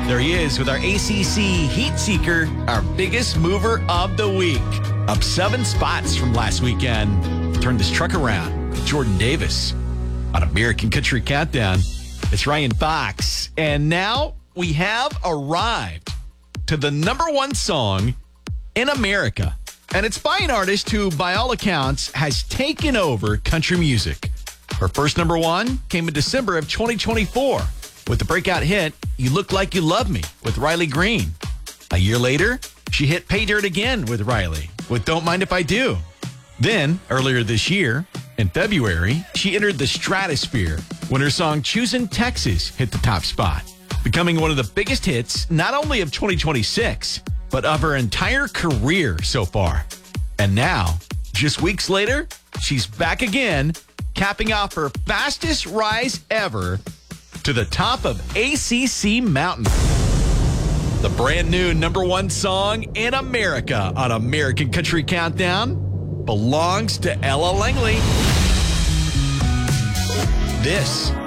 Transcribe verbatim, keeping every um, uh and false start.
There he is with our A C C Heat Seeker, our biggest mover of the week. Up seven spots from last weekend. Turned this truck around with Jordan Davis on American Country Countdown. It's Ryan Fox. And now we have arrived to the number one song in America. And it's by an artist who, by all accounts, has taken over country music. Her first number one came in December of twenty twenty-four with the breakout hit, You Look Like You Love Me with Riley Green. A year later, she hit Pay Dirt again with Riley with Don't Mind If I Do. Then, earlier this year, in February, she entered the stratosphere when her song Choosin' Texas hit the top spot, becoming one of the biggest hits not only of twenty twenty-six, but of her entire career so far. And now, just weeks later, she's back again, capping off her fastest rise ever to the top of A C C Mountain. The brand new number one song in America on American Country Countdown belongs to Ella Langley. This